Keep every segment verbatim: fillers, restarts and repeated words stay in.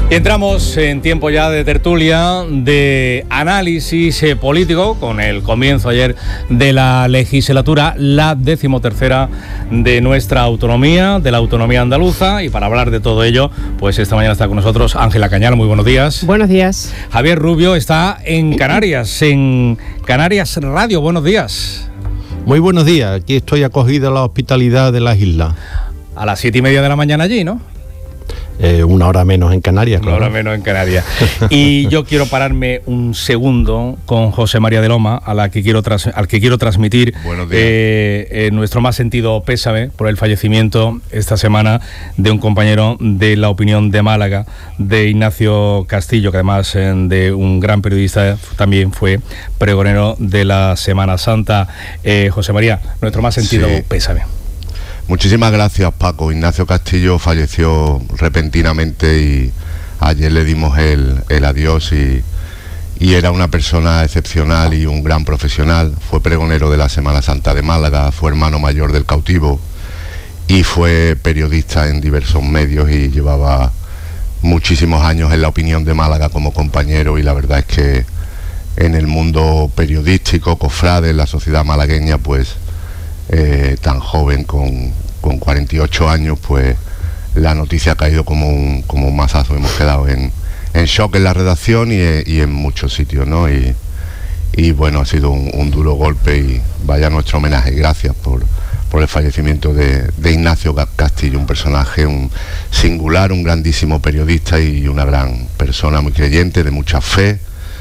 Entramos en tiempo ya de tertulia, de análisis eh, político, con el comienzo ayer de la legislatura, la decimotercera de nuestra autonomía, de la autonomía andaluza, y para hablar de todo ello, pues esta mañana está con nosotros Ángela Cañar. Muy buenos días. Buenos días. Javier Rubio está en Canarias, en Canarias Radio. Buenos días. Muy buenos días. Aquí estoy acogido a la hospitalidad de las islas. A las siete y media de la mañana allí, ¿no? Eh, una hora menos en Canarias, claro. Una hora menos en Canarias. Y yo quiero pararme un segundo con José María de Loma, a la que quiero tras, al que quiero transmitir eh, eh, nuestro más sentido pésame por el fallecimiento esta semana de un compañero de La Opinión de Málaga, de Ignacio Castillo, que además eh, de un gran periodista, también fue pregonero de la Semana Santa. Eh, José María, nuestro más sentido sí. pésame. Muchísimas gracias, Paco. Ignacio Castillo falleció repentinamente y ayer le dimos el, el adiós y, y era una persona excepcional y un gran profesional. Fue pregonero de la Semana Santa de Málaga, fue hermano mayor del cautivo y fue periodista en diversos medios y llevaba muchísimos años en La Opinión de Málaga como compañero, y la verdad es que en el mundo periodístico, cofrade, en la sociedad malagueña, pues Eh, tan joven, con, con cuarenta y ocho años, pues la noticia ha caído como un, como un mazazo. Hemos quedado en, en shock en la redacción y, y en muchos sitios, ¿no? Y, y bueno, ha sido un, un duro golpe, y vaya nuestro homenaje. Gracias por, por el fallecimiento de, de Ignacio Castillo, un personaje un singular, un grandísimo periodista y una gran persona, muy creyente, de mucha fe.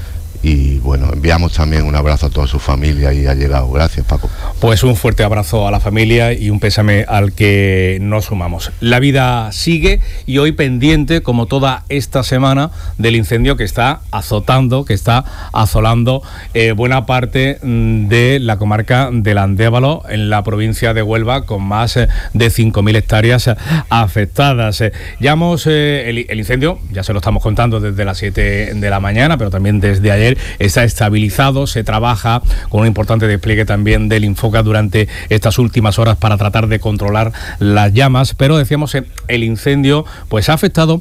Y bueno, enviamos también un abrazo a toda su familia y ha llegado. Gracias, Paco. Pues un fuerte abrazo a la familia y un pésame al que nos sumamos. La vida sigue, y hoy pendiente, como toda esta semana, del incendio que está azotando, que está asolando eh, buena parte de la comarca del Andévalo, en la provincia de Huelva, con más eh, de cinco mil hectáreas afectadas. Eh, ya hemos, eh, el, el incendio, ya se lo estamos contando desde las siete de la mañana, pero también desde ayer está estabilizado. Se trabaja con un importante despliegue también del Infoca durante estas últimas horas para tratar de controlar las llamas, pero decíamos que el incendio pues ha afectado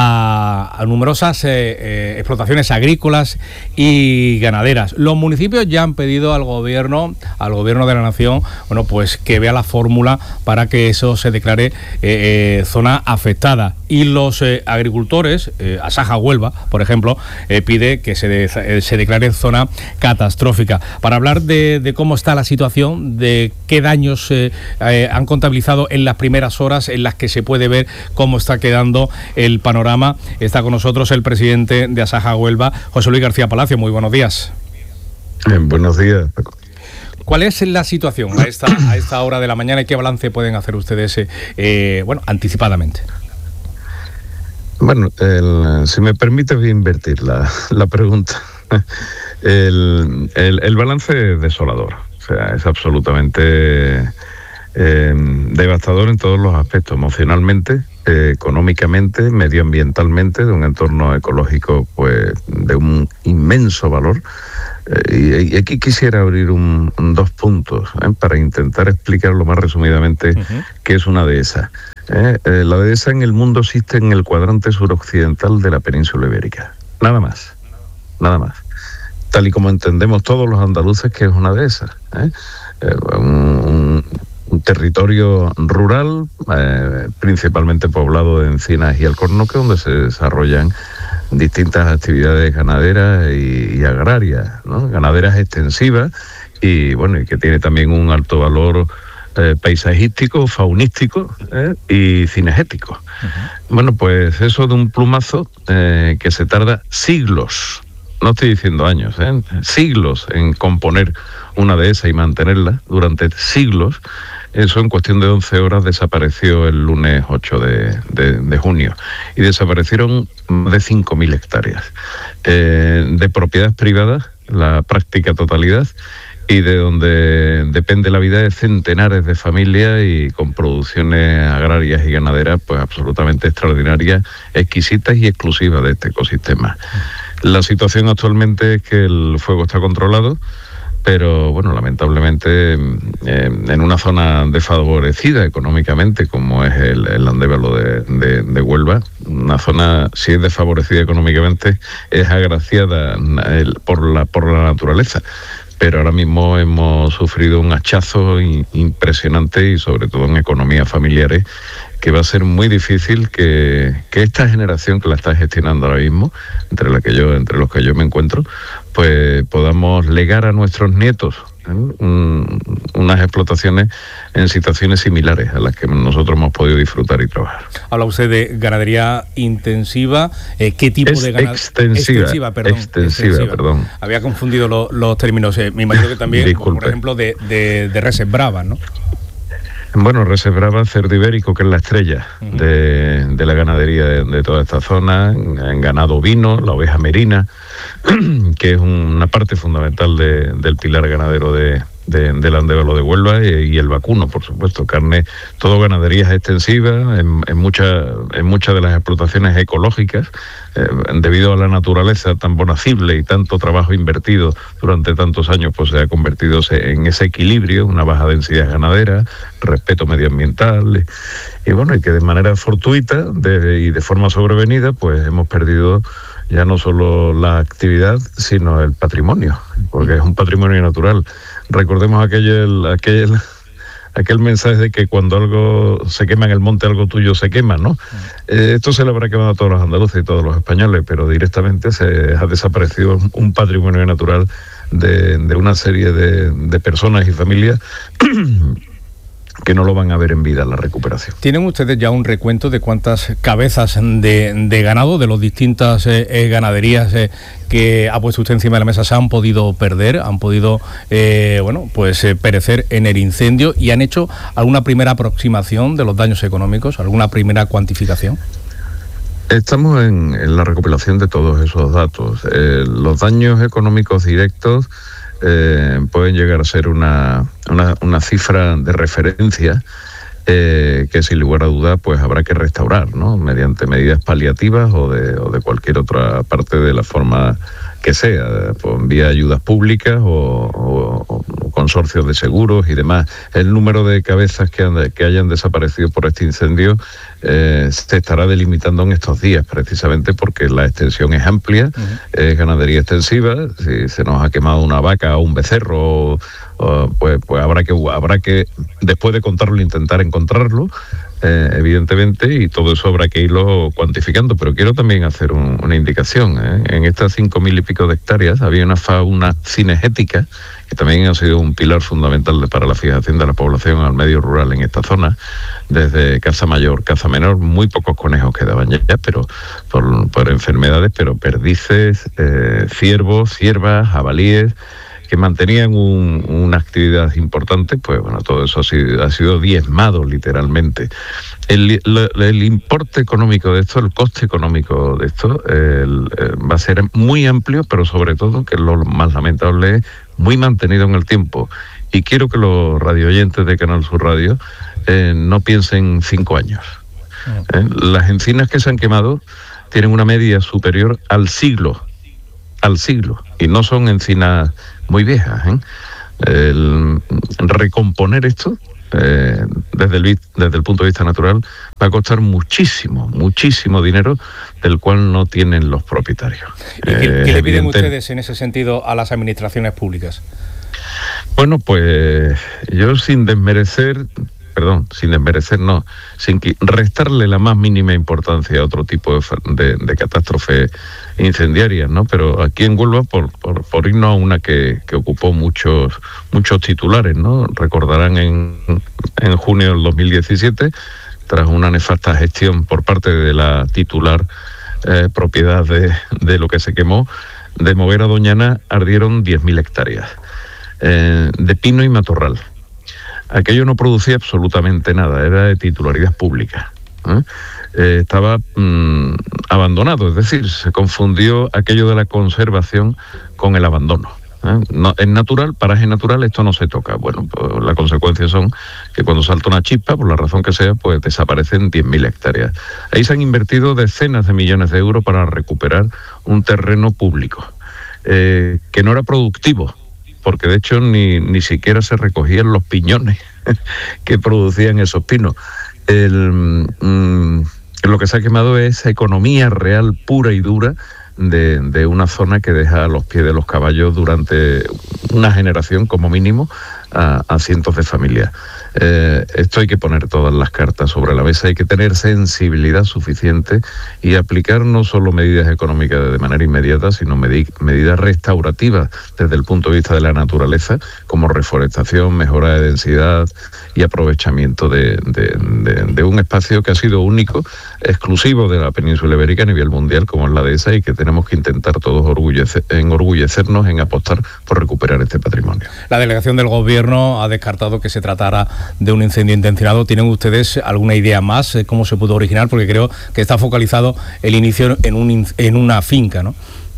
a, a numerosas eh, eh, explotaciones agrícolas y ganaderas. Los municipios ya han pedido al gobierno, al gobierno de la nación, bueno, pues que vea la fórmula para que eso se declare eh, eh, zona afectada. Y los eh, agricultores, eh, Asaja Huelva, por ejemplo, eh, pide que se, de, eh, se declare zona catastrófica. Para hablar de, de cómo está la situación, de qué daños eh, eh, han contabilizado en las primeras horas en las que se puede ver cómo está quedando el panorama, está con nosotros el presidente de Asaja Huelva, José Luis García Palacio. Muy buenos días. Eh, buenos días, Paco. ¿Cuál es la situación a esta, a esta hora de la mañana y qué balance pueden hacer ustedes eh, bueno, anticipadamente? Bueno, el, si me permite, voy a invertir la, la pregunta. El, el, el balance es desolador, o sea, es absolutamente eh, devastador en todos los aspectos, emocionalmente, eh, económicamente, medioambientalmente, de un entorno ecológico pues de un inmenso valor. Eh, y, y aquí quisiera abrir un, un dos puntos ¿eh? para intentar explicar lo más resumidamente uh-huh. qué es una dehesa. Eh, eh, la dehesa en el mundo existe en el cuadrante suroccidental de la península ibérica. Nada más, nada más. Tal y como entendemos todos los andaluces que es una dehesa. ¿eh? Eh, un, un territorio rural, eh, principalmente poblado de encinas y alcornoques, donde se desarrollan distintas actividades ganaderas y, y agrarias, ¿no? Ganaderas extensivas y bueno, y que tiene también un alto valor Eh, paisajístico, faunístico eh, y cinegético. Uh-huh. Bueno, pues eso de un plumazo eh, que se tarda siglos, no estoy diciendo años, eh, siglos en componer una dehesa y mantenerla durante siglos. Eso en cuestión de once horas desapareció el lunes ocho de, de, de junio y desaparecieron más de cinco mil hectáreas eh, de propiedades privadas, la práctica totalidad, y de donde depende la vida de centenares de familias y con producciones agrarias y ganaderas pues absolutamente extraordinarias, exquisitas y exclusivas de este ecosistema. La situación actualmente es que el fuego está controlado, pero bueno, lamentablemente eh, en una zona desfavorecida económicamente como es el, el Andévalo de, de, de Huelva, una zona, si es desfavorecida económicamente, es agraciada por la, por la naturaleza. Pero ahora mismo hemos sufrido un hachazo impresionante y sobre todo en economías familiares, que va a ser muy difícil que, que esta generación que la está gestionando ahora mismo, entre la que yo, entre los que yo me encuentro, pues podamos legar a nuestros nietos ¿eh? Un, unas explotaciones en situaciones similares a las que nosotros hemos podido disfrutar y trabajar. Habla usted de ganadería intensiva. Eh, ¿Qué tipo es de ganadería? Extensiva, extensiva, perdón, extensiva, extensiva, perdón. Había confundido lo, los términos. Eh, me imagino que también, Disculpe. por ejemplo, de, de, de reses bravas, ¿no? Bueno, reses bravas, cerdo ibérico, que es la estrella uh-huh. de, de la ganadería de, de toda esta zona, en ganado ovino, la oveja merina, que es una parte fundamental de, del pilar ganadero de, de, del Andévalo de Huelva, y, y el vacuno, por supuesto, carne, todo ganaderías extensivas, en, en muchas en muchas de las explotaciones ecológicas, eh, debido a la naturaleza tan bonacible y tanto trabajo invertido durante tantos años, pues se ha convertido en ese equilibrio, una baja densidad ganadera, respeto medioambiental, y, y bueno, y que de manera fortuita de, y de forma sobrevenida, pues hemos perdido ya no solo la actividad, sino el patrimonio, porque es un patrimonio natural. Recordemos aquel, aquel, aquel mensaje de que cuando algo se quema en el monte, algo tuyo se quema, ¿no? Eh, esto se le habrá quemado a todos los andaluces y todos los españoles, pero directamente se ha desaparecido un patrimonio natural de, de una serie de, de personas y familias que no lo van a ver en vida la recuperación. ¿Tienen ustedes ya un recuento de cuántas cabezas de, de ganado de las distintas eh, ganaderías eh, que ha puesto usted encima de la mesa se han podido perder, han podido eh, bueno, pues eh, perecer en el incendio, y han hecho alguna primera aproximación de los daños económicos, alguna primera cuantificación? Estamos en, en la recopilación de todos esos datos. Eh, los daños económicos directos Eh, pueden llegar a ser una, una, una cifra de referencia eh, que sin lugar a duda pues habrá que restaurar, ¿no? Mediante medidas paliativas o de, o de cualquier otra parte, de la forma que sea, pues, vía ayudas públicas o, o, o consorcios de seguros y demás. El número de cabezas que, han, que hayan desaparecido por este incendio eh, se estará delimitando en estos días, precisamente porque la extensión es amplia, uh-huh. es ganadería extensiva. Si se nos ha quemado una vaca o un becerro, o, pues, pues habrá que habrá que después de contarlo intentar encontrarlo, eh, evidentemente, y todo eso habrá que irlo cuantificando. Pero quiero también hacer un, una indicación, ¿eh? En estas cinco mil y pico de hectáreas había una fauna cinegética que también ha sido un pilar fundamental de, para la fijación de la población al medio rural en esta zona, desde caza mayor, caza menor. Muy pocos conejos quedaban ya, pero por, por enfermedades, pero perdices, eh, ciervos, ciervas, jabalíes, que mantenían un, una actividad importante. Pues bueno, todo eso ha sido, ha sido diezmado literalmente. El, el, el importe económico de esto, el coste económico de esto, el, el, va a ser muy amplio, pero sobre todo, que lo más lamentable es, muy mantenido en el tiempo. Y quiero que los radioyentes de Canal Sur Radio eh, no piensen cinco años. Eh, las encinas que se han quemado tienen una media superior al siglo, al siglo, y no son encinas muy viejas, ¿eh? El recomponer esto eh, desde, el, desde el punto de vista natural va a costar muchísimo, muchísimo dinero, del cual no tienen los propietarios. ¿Y qué, eh, ¿qué le piden ustedes en ese sentido a las administraciones públicas? Bueno, pues yo sin desmerecer, perdón, sin desmerecer no, sin restarle la más mínima importancia a otro tipo de, de, de catástrofes incendiarias, ¿no? Pero aquí en Huelva, por, por, por irnos a una que, que ocupó muchos muchos titulares, ¿no? Recordarán en, en junio del dos mil diecisiete, tras una nefasta gestión por parte de la titular eh, propiedad de, de lo que se quemó, de Moguera a Doñana ardieron diez mil hectáreas eh, de pino y matorral. Aquello no producía absolutamente nada, era de titularidad pública. ¿eh? Eh, estaba mmm, abandonado, es decir, se confundió aquello de la conservación con el abandono. ¿eh? No, es natural, paraje natural, esto no se toca. Bueno, pues las consecuencias son que cuando salta una chispa, por la razón que sea, pues desaparecen diez mil hectáreas. Ahí se han invertido decenas de millones de euros para recuperar un terreno público, eh, que no era productivo, porque de hecho ni, ni siquiera se recogían los piñones que producían esos pinos. El, mm, lo que se ha quemado es esa economía real pura y dura de, de una zona que deja a los pies de los caballos durante una generación como mínimo a, a cientos de familias. Eh, esto hay que poner todas las cartas sobre la mesa, hay que tener sensibilidad suficiente y aplicar no solo medidas económicas de manera inmediata, sino medi- medidas restaurativas desde el punto de vista de la naturaleza, como reforestación, mejora de densidad y aprovechamiento de, de, de, de un espacio que ha sido único, exclusivo de la península ibérica a nivel mundial, como es la dehesa, y que tenemos que intentar todos orgullece- enorgullecernos en apostar por recuperar este patrimonio. La delegación del Gobierno ha descartado que se tratara de un incendio intencionado. ¿Tienen ustedes alguna idea más de cómo se pudo originar? Porque creo que está focalizado el inicio en, un, en una finca, ¿no?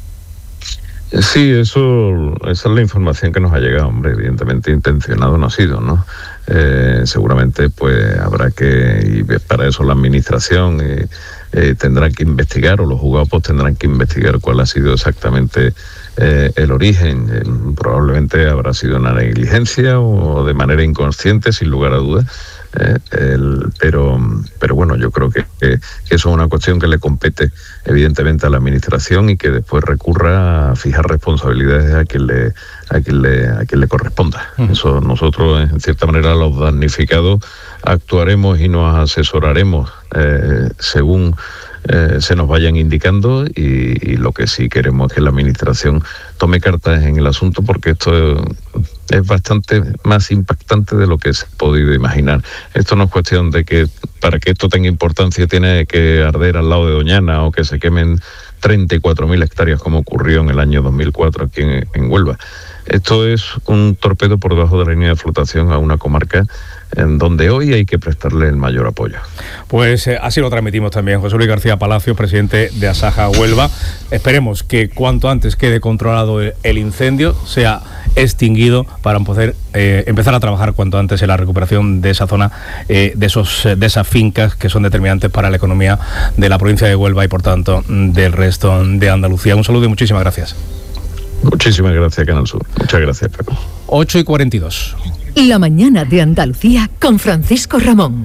Sí, eso, esa es la información que nos ha llegado, hombre. Evidentemente intencionado no ha sido, ¿no? Eh, seguramente pues habrá que, y para eso la administración eh, eh, tendrá que investigar, o los juzgados pues tendrán que investigar cuál ha sido exactamente eh, el origen. Eh, probablemente habrá sido una negligencia o de manera inconsciente, sin lugar a dudas. Eh, el, pero, pero bueno, yo creo que, que, que eso es una cuestión que le compete evidentemente a la administración y que después recurra a fijar responsabilidades a quien le, a quien le, a quien le corresponda. Uh-huh. Eso nosotros, en cierta manera, los damnificados actuaremos y nos asesoraremos eh, según eh, se nos vayan indicando, y, y lo que sí queremos es que la administración tome cartas en el asunto, porque esto es bastante más impactante de lo que se ha podido imaginar. Esto no es cuestión de que para que esto tenga importancia tiene que arder al lado de Doñana o que se quemen treinta y cuatro mil hectáreas como ocurrió en el año dos mil cuatro aquí en, en Huelva. Esto es un torpedo por debajo de la línea de flotación a una comarca en donde hoy hay que prestarle el mayor apoyo. Pues eh, así lo transmitimos también. José Luis García Palacio, presidente de Asaja Huelva. Esperemos que cuanto antes quede controlado el, el incendio, sea extinguido, para poder eh, empezar a trabajar cuanto antes en la recuperación de esa zona, eh, de esos de esas fincas que son determinantes para la economía de la provincia de Huelva y por tanto del resto de Andalucía. Un saludo y muchísimas gracias. Muchísimas gracias, Canal Sur. Muchas gracias, Paco. ocho y cuarenta y dos. La mañana de Andalucía con Francisco Ramón.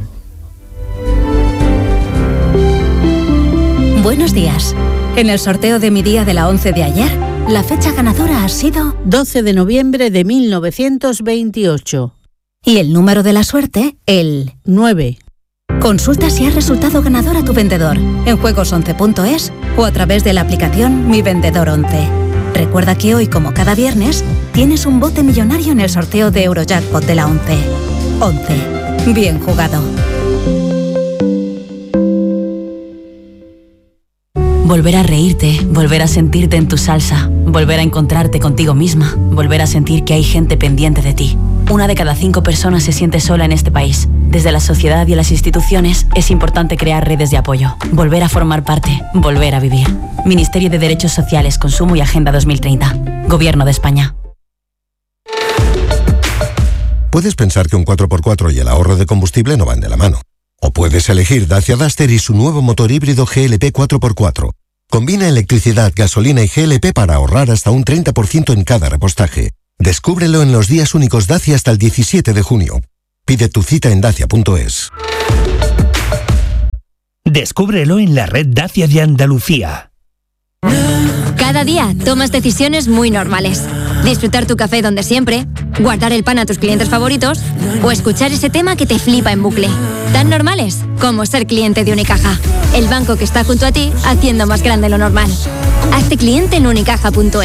Buenos días. En el sorteo de mi día de la once de ayer, la fecha ganadora ha sido doce de noviembre de mil novecientos veintiocho. Y el número de la suerte, el nueve. Consulta si has resultado ganador a tu vendedor en juegos once punto es o a través de la aplicación Mi Vendedor once. Recuerda que hoy, como cada viernes, tienes un bote millonario en el sorteo de Eurojackpot de la once. once. Bien jugado. Volver a reírte, volver a sentirte en tu salsa, volver a encontrarte contigo misma, volver a sentir que hay gente pendiente de ti. Una de cada cinco personas se siente sola en este país. Desde la sociedad y las instituciones es importante crear redes de apoyo, volver a formar parte, volver a vivir. Ministerio de Derechos Sociales, Consumo y Agenda dos mil treinta. Gobierno de España. Puedes pensar que un cuatro por cuatro y el ahorro de combustible no van de la mano. O puedes elegir Dacia Duster y su nuevo motor híbrido G L P cuatro por cuatro. Combina electricidad, gasolina y G L P para ahorrar hasta un treinta por ciento en cada repostaje. Descúbrelo en los días únicos Dacia hasta el diecisiete de junio. Pide tu cita en dacia punto es. Descúbrelo en la red Dacia de Andalucía. Cada día tomas decisiones muy normales. Disfrutar tu café donde siempre, guardar el pan a tus clientes favoritos o escuchar ese tema que te flipa en bucle. Tan normales como ser cliente de Unicaja, el banco que está junto a ti haciendo más grande lo normal. Hazte cliente en unicaja punto es.